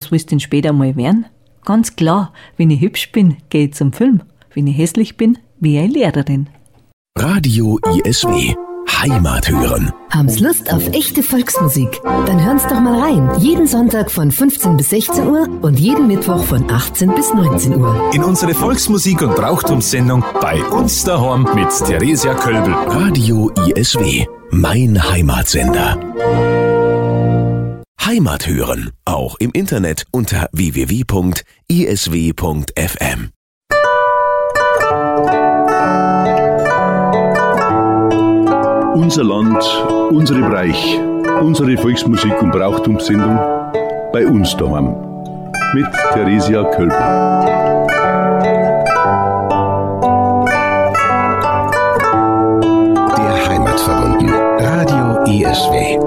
was willst du denn später mal werden? Ganz klar, wenn ich hübsch bin, gehe ich zum Film. Wenn ich hässlich bin, wäre ich Lehrerin. Radio ISW. Heimat hören. Haben's Lust auf echte Volksmusik? Dann hören's doch mal rein. Jeden Sonntag von 15 bis 16 Uhr und jeden Mittwoch von 18 bis 19 Uhr. In unsere Volksmusik- und Brauchtumssendung bei uns daheim mit Theresia Kölbel. Radio ISW. Mein Heimatsender. Heimat hören. Auch im Internet unter www.isw.fm. Unser Land, unsere Bereich, unsere Volksmusik- und Brauchtumssendung bei uns daheim mit Theresia Kölbel. Der Heimat verbunden. Radio ISW.